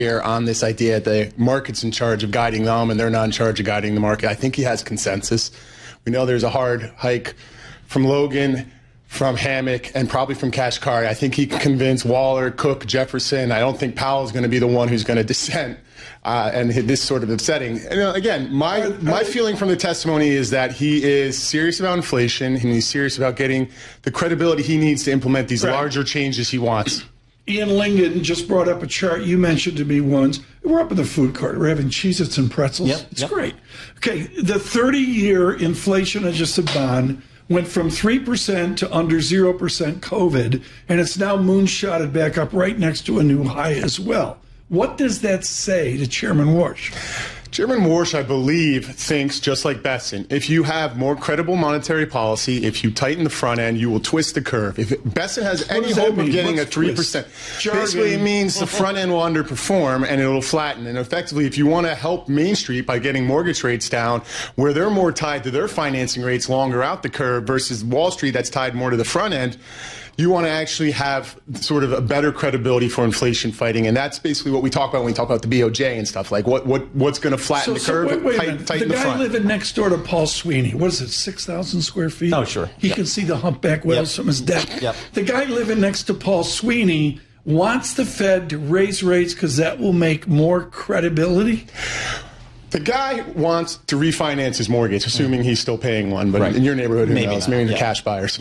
here on this idea that the market's in charge of guiding them and they're not in charge of guiding the market. I think he has consensus. We know there's a hard hike from Logan, from Hammock, and probably from Kashkari. I think he can convince Waller, Cook, Jefferson. I don't think Powell is going to be the one who's going to dissent and hit this sort of upsetting. And, again, my feeling from the testimony is that he is serious about inflation and he's serious about getting the credibility he needs to implement these larger changes he wants. Ian Lingen just brought up a chart you mentioned to me once. We're up in the food court. We're having Cheez-Its and pretzels. It's great. Okay, the 30-year inflation-adjusted bond went from 3% to under 0% COVID, and it's now moonshotted back up right next to a new high as well. What does that say to Chairman Warsh? Chairman Warsh, I believe, thinks just like Bessent. If you have more credible monetary policy, if you tighten the front end, you will twist the curve. If Bessent has any hope of getting a 3%, basically it means the front end will underperform and it will flatten. And effectively, if you want to help Main Street by getting mortgage rates down, where they're more tied to their financing rates longer out the curve versus Wall Street that's tied more to the front end, you want to actually have sort of a better credibility for inflation fighting, and that's basically what we talk about when we talk about the BOJ and stuff. Like what's going to flatten the curve, wait tighten the front. The guy living next door to Paul Sweeney, what is it, 6,000 square feet? Oh, sure. He can see the humpback whales from his deck. The guy living next to Paul Sweeney wants the Fed to raise rates because that will make more credibility. The guy wants to refinance his mortgage, assuming he's still paying one. But in your neighborhood, who knows? Maybe the cash buyers.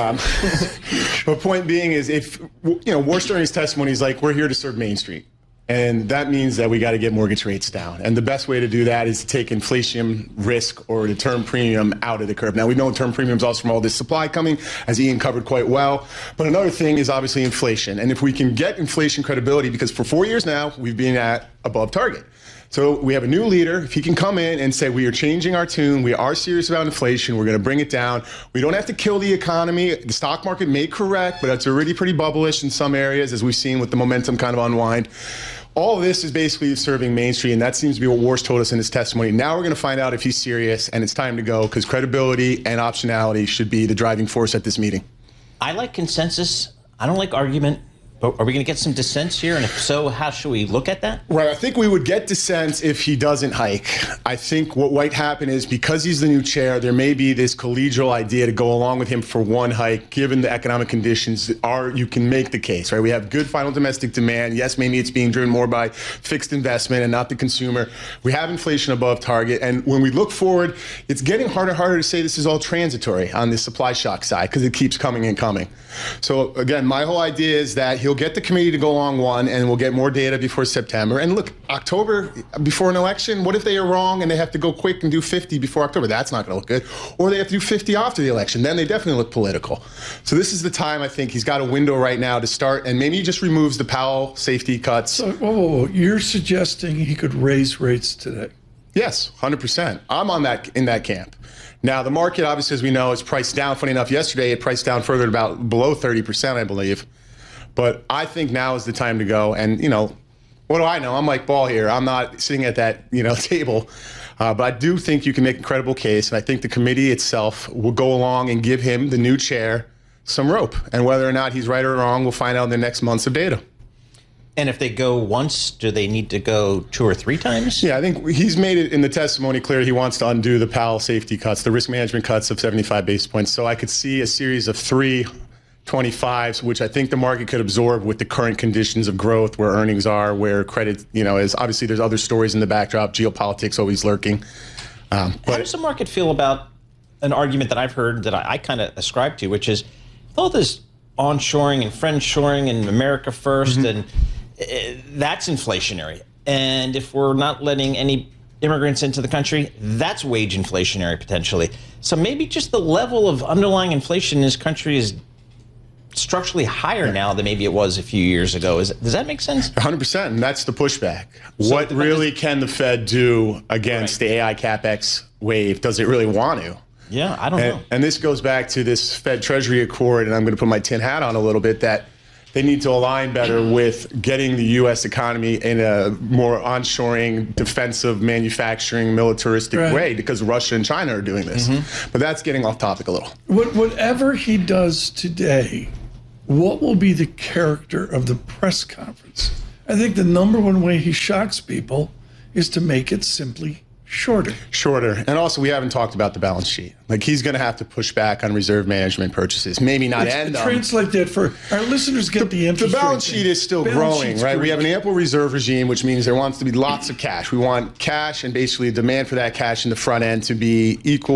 But point being is, if Warsh during his testimony is like, we're here to serve Main Street, and that means that we got to get mortgage rates down. And the best way to do that is to take inflation risk or the term premium out of the curve. Now, we know term premium is also from all this supply coming, as Ian covered quite well. But another thing is obviously inflation. And if we can get inflation credibility, because for 4 years now, we've been at above target. So we have a new leader. If he can come in and say, we are changing our tune, we are serious about inflation, we're going to bring it down. We don't have to kill the economy. The stock market may correct, but it's already pretty bubblish in some areas, as we've seen with the momentum kind of unwind. All of this is basically serving Main Street, and that seems to be what Warsh told us in his testimony. Now we're going to find out if he's serious, and it's time to go, because credibility and optionality should be the driving force at this meeting. I like consensus. I don't like argument. But are we going to get some dissents here? And if so, how should we look at that? Right. I think we would get dissents if he doesn't hike. I think what might happen is, because he's the new chair, there may be this collegial idea to go along with him for one hike, given the economic conditions you can make the case, right? We have good final domestic demand. Yes, maybe it's being driven more by fixed investment and not the consumer. We have inflation above target. And when we look forward, it's getting harder and harder to say this is all transitory on the supply shock side, because it keeps coming and coming. So again, my whole idea is that he'll get the committee to go along one, and we'll get more data before September. And look, October, before an election, what if they are wrong and they have to go quick and do 50 before October? That's not going to look good. Or they have to do 50 after the election. Then they definitely look political. So this is the time, I think, he's got a window right now to start, and maybe he just removes the Powell safety cuts. So, whoa. You're suggesting he could raise rates today? Yes, 100%. I'm in that camp. Now, the market, obviously, as we know, is priced down. Funny enough, yesterday it priced down further, about below 30%, I believe. But I think now is the time to go. And, what do I know? I'm like Ball here. I'm not sitting at that, table. But I do think you can make a credible case. And I think the committee itself will go along and give him, the new chair, some rope. And whether or not he's right or wrong, we'll find out in the next months of data. And if they go once, do they need to go 2 or 3 times? Yeah, I think he's made it in the testimony clear he wants to undo the Powell safety cuts, the risk management cuts of 75 basis points. So I could see a series of 3 25s, which I think the market could absorb with the current conditions of growth, where earnings are, where credit, is. Obviously, there's other stories in the backdrop, geopolitics always lurking. How does the market feel about an argument that I've heard that I kind of ascribe to, which is with all this onshoring and friendshoring and America first, and that's inflationary. And if we're not letting any immigrants into the country, that's wage inflationary potentially. So maybe just the level of underlying inflation in this country is structurally higher now than maybe it was a few years ago. Does that make sense? 100%, and that's the pushback. So what really can the Fed do against the AI CapEx wave? Does it really want to? Yeah, I don't know. And this goes back to this Fed Treasury Accord, and I'm going to put my tin hat on a little bit, that they need to align better with getting the U.S. economy in a more onshoring, defensive, manufacturing, militaristic way, because Russia and China are doing this. But that's getting off topic a little. Whatever he does today, what will be the character of the press conference? I think the number one way he shocks people is to make it simply shorter. And also, we haven't talked about the balance sheet. Like, he's going to have to push back on reserve management purchases. Maybe not end them. Translate that for our listeners. Get the interest. The balance sheet is still growing, right? We have an ample reserve regime, which means there wants to be lots of cash. We want cash and basically a demand for that cash in the front end to be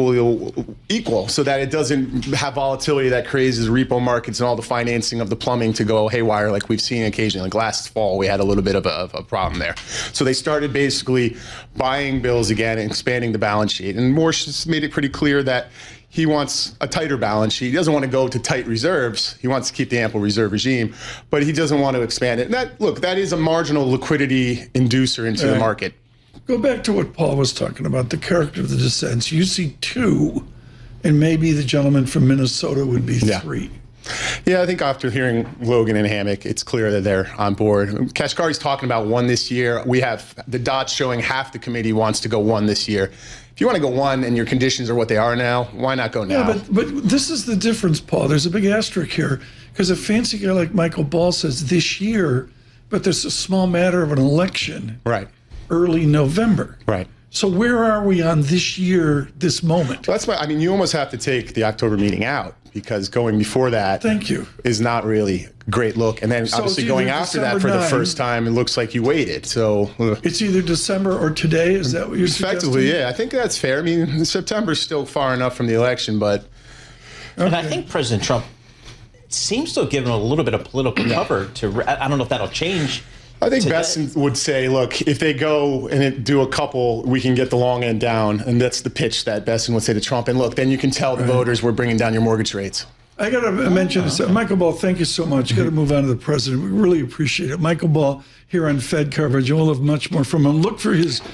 equal so that it doesn't have volatility that crazes repo markets and all the financing of the plumbing to go haywire like we've seen occasionally. Like last fall, we had a little bit of a problem there. So they started basically buying bills again and expanding the balance sheet. And Morse made it pretty clear that he wants a tighter balance sheet. He doesn't want to go to tight reserves. He wants to keep the ample reserve regime, but he doesn't want to expand it. And that is a marginal liquidity inducer into the market. Go back to what Paul was talking about, the character of the dissents. You see two, and maybe the gentleman from Minnesota would be three. Yeah, I think after hearing Logan and Hammack, it's clear that they're on board. Kashkari's talking about one this year. We have the dots showing half the committee wants to go one this year. If you want to go one and your conditions are what they are now, why not go now? Yeah, but this is the difference, Paul. There's a big asterisk here because a fancy guy like Michael Ball says this year, but there's a small matter of an election. Right. Early November. Right. So where are we on this year, this moment? Well, that's why, I mean, you almost have to take the October meeting out because going before that is not really a great look. And then obviously going after that for the first time, it looks like you waited. So it's either December or today. Is that what you're effectively, suggesting? Yeah, I think that's fair. I mean, September's still far enough from the election, but. And I think President Trump seems to have given a little bit of political cover to, I don't know if that'll change. I think Besson would say, look, if they go and do a couple, we can get the long end down. And that's the pitch that Besson would say to Trump. And look, then you can tell the voters we're bringing down your mortgage rates. I got to mention this. Michael Ball, thank you so much. Got to move on to the president. We really appreciate it. Michael Ball here on Fed Coverage. And we'll have much more from him. Look for his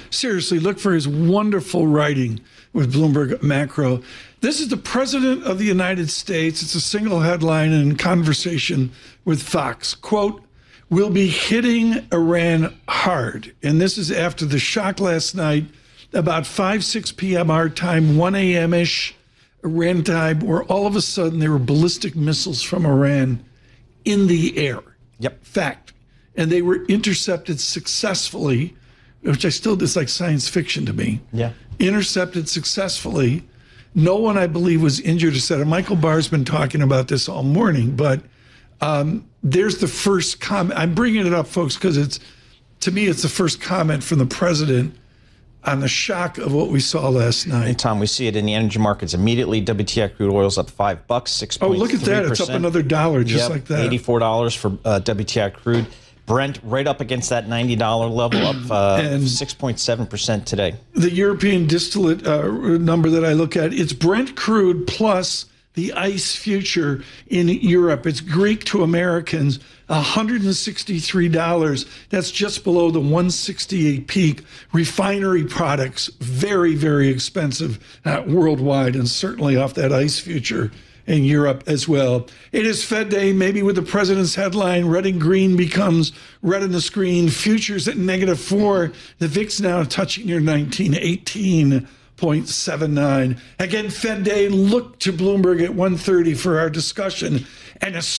wonderful writing with Bloomberg Macro. This is the president of the United States. It's a single headline in conversation with Fox. Quote, "We'll be hitting Iran hard." And this is after the shock last night, about 6 p.m. our time, 1 a.m.-ish Iran time, where all of a sudden there were ballistic missiles from Iran in the air. Yep. Fact. And they were intercepted successfully, which it's like science fiction to me. Yeah. Intercepted successfully. No one, I believe, was injured, etc. Michael Barr's been talking about this all morning, but there's the first comment. I'm bringing it up, folks, because to me, it's the first comment from the president on the shock of what we saw last night. And Tom, we see it in the energy markets immediately. WTI crude oil's up $5, 6.3%. Oh, look at that. It's up another $1 just like that. $84 for WTI crude. Brent right up against that $90 level, up 6.7% today. The European distillate number that I look at, it's Brent crude plus the ICE future in Europe. It's Greek to Americans, $163. That's just below the 168 peak. Refinery products, very, very expensive worldwide, and certainly off that ICE future in Europe as well. It is Fed Day, maybe with the president's headline, red and green becomes red on the screen. Futures at -4. The VIX now touching near 19, 18.79. Again, Fed Day, look to Bloomberg at 1:30 for our discussion. And